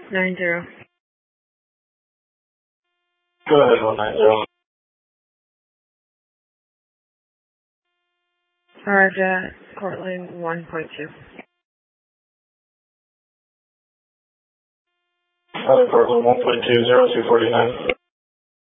90. Go ahead, 190. Arrived at Court Lane 1.2. Court Lane 1.2, 0249.